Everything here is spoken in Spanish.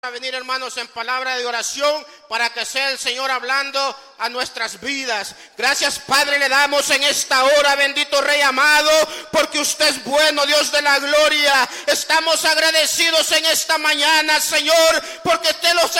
A venir, hermanos, en palabra de oración para que sea el Señor hablando a nuestras vidas. Gracias, Padre, le damos en esta hora, bendito Rey amado, porque usted es bueno, Dios de la gloria. Estamos agradecidos en esta mañana, Señor, porque usted los ha